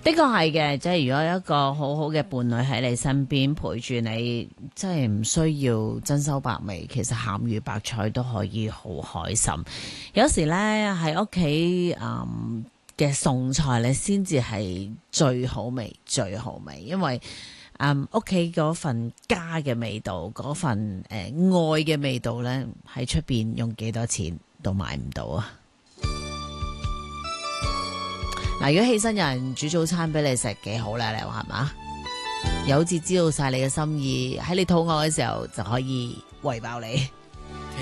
的確係嘅，即係如果有一個好好嘅伴侶喺你身邊陪住你，即係唔需要珍饈百味，其實鹹魚白菜都可以好開心。有時呢，喺屋企嘅餸菜咧，先至係最好味、最好味，因為屋企嗰份家嘅味道，嗰份愛嘅味道咧，喺出邊用幾多錢都買唔到啊！嗱，如果起身有人煮早餐俾你食，幾好咧？你話係嘛？又好似知道晒你嘅心意，喺你肚餓嘅時候就可以餵飽你。